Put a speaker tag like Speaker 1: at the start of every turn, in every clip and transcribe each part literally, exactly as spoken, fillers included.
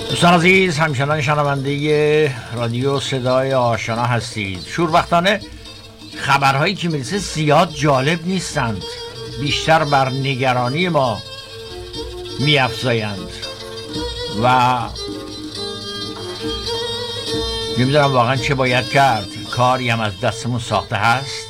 Speaker 1: دوستان عزیز، همچنان شنونده رادیو صدای آشنا هستید. شوربختانه خبرهایی که میرسه زیاد جالب نیستند، بیشتر بر نگرانی ما میافزایند و نمیدونم واقعا چه باید کرد. کاری هم از دستمون ساخته هست.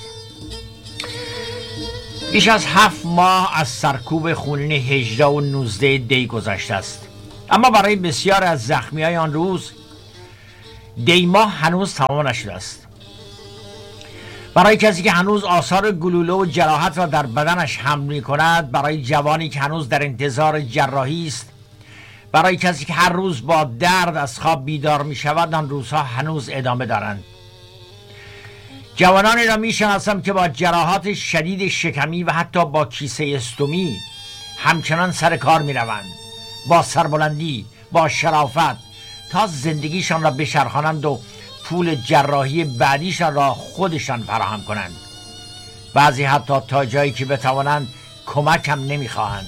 Speaker 1: بیش از هفت ماه از سرکوب خونین هجده و نوزده دی گذشته است، اما برای بسیار از زخمی های آن روز دی ماه هنوز تمام نشده است. برای کسی که هنوز آثار گلوله و جراحت را در بدنش حمل می کند، برای جوانی که هنوز در انتظار جراحی است، برای کسی که هر روز با درد از خواب بیدار می شود، آن روزها هنوز ادامه دارند. جوانانی را می شناسم که با جراحات شدید شکمی و حتی با کیسه استومی همچنان سر کار می روند، با سربلندی، با شرافت، تا زندگیشان را بچرخانند و پول جراحی بعدیشان را خودشان فراهم کنند. بعضی حتی تا جایی که بتوانند کمک هم نمیخواهند.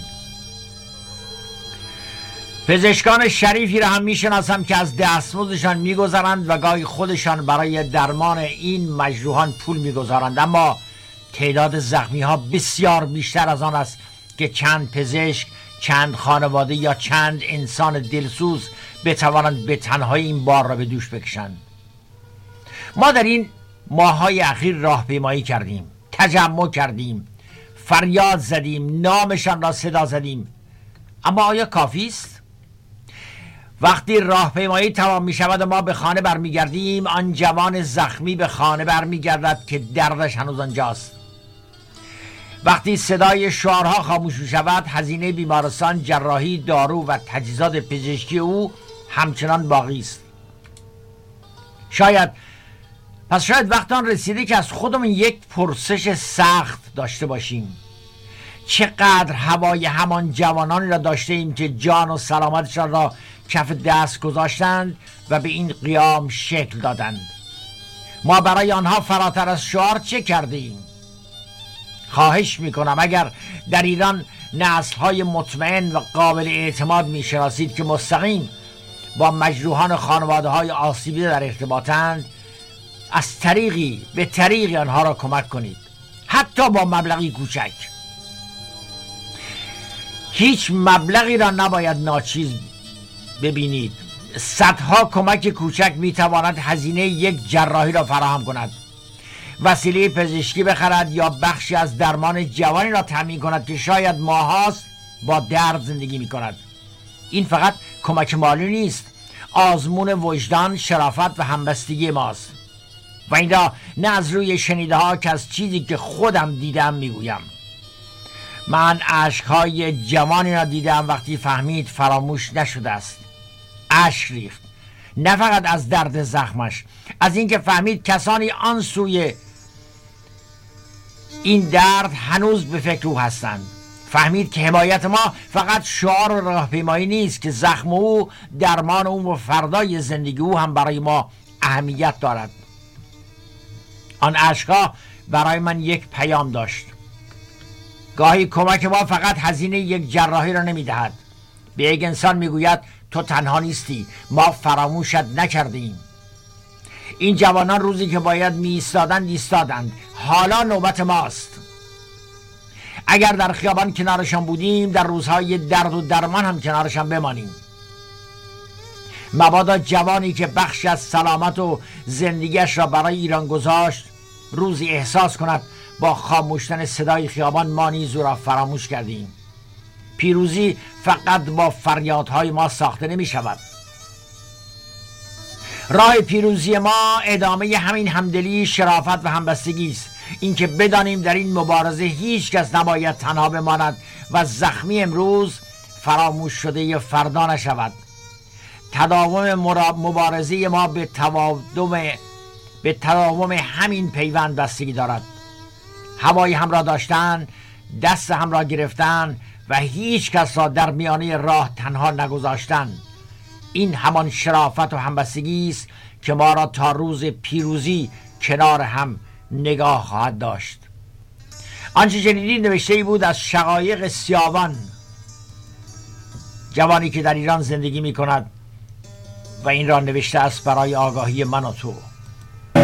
Speaker 1: پزشکان شریفی را هم میشناسم که از دستمزدشان میگذارند و گاهی خودشان برای درمان این مجروحان پول میگذارند، اما تعداد زخمی ها بسیار بیشتر از آن است که چند پزشک، چند خانواده یا چند انسان دلسوز بتوانند به تنهایی این بار را به دوش بکشند. ما در این ماه‌های اخیر راهپیمایی کردیم، تجمع کردیم، فریاد زدیم، نامشان را صدا زدیم، اما آیا کافی است؟ وقتی راهپیمایی تمام می شود و ما به خانه برمیگردیم، آن جوان زخمی به خانه برمیگردد که دردش هنوز آنجاست. وقتی صدای شعارها خاموش می شود، هزینه بیمارستان، جراحی، دارو و تجهیزات پزشکی او همچنان باقی است. شاید پس شاید وقت آن رسیده که از خودمون یک پرسش سخت داشته باشیم. چقدر هوای همان جوانانی را داشته ایم که جان و سلامتشان را کف دست گذاشتند و به این قیام شکل دادند؟ ما برای آنها فراتر از شعار چه کرده ایم؟ خواهش میکنم اگر در ایران نسل‌های مطمئن و قابل اعتماد میشناسید که مستقیم با مجروحان خانواده‌های آسیبی در ارتباطند، از طریقی به طریقی آنها را کمک کنید، حتی با مبلغی کوچک. هیچ مبلغی را نباید ناچیز ببینید. صدها کمک کوچک میتواند هزینه یک جراحی را فراهم کند، وسیله پزشکی بخرد یا بخشی از درمان جوانی را تامین کند که شاید ماهاست با درد زندگی میکند. این فقط کمک مالی نیست، آزمون وجدان، شرافت و همبستگی ماست. و این را نه از روی شنیده ها که از چیزی که خودم دیدم میگویم. من اشکهای جوانی را دیدم وقتی فهمید فراموش نشده است. اشک ریخت، نه فقط از درد زخمش، از اینکه فهمید کسانی آن سوی این درد هنوز به فکر او هستند. فهمید که حمایت ما فقط شعار و راهپیمایی نیست، که زخم او، درمان او و فردای زندگی او هم برای ما اهمیت دارد. آن اشکها برای من یک پیام داشت. گاهی کمک ما فقط هزینه یک جراحی را نمی دهد. به یک انسان می گوید تو تنها نیستی، ما فراموشت نکردیم. این جوانان روزی که باید می ایستادند ایستادند. حالا نوبت ماست. اگر در خیابان کنارشان بودیم، در روزهای درد و درمان هم کنارشان بمانیم. مبادا جوانی که بخشی از سلامت و زندگیش را برای ایران گذاشت، روزی احساس کند با خاموشتن صدای خیابان ما نیز او را فراموش کردیم. پیروزی فقط با فریادهای ما ساخته نمی شود. راه پیروزی ما ادامه همین همدلی، شرافت و همبستگی است. اینکه بدانیم در این مبارزه هیچ کس نباید تنها بماند و زخمی امروز فراموش شده فردا نشود. تداوم مبارزه ما به تداوم به تداوم همین پیوند بستگی دارد. هوای هم را داشتن، دست هم را گرفتن و هیچ کس را در میانه راه تنها نگذاشتن. این همان شرافت و همبستگی است که ما را تا روز پیروزی کنار هم نگاه خواهد داشت. آنچه شنیدید نوشته بود از شقایق سیاوان، جوانی که در ایران زندگی می کند و این را نوشته است برای آگاهی من و تو.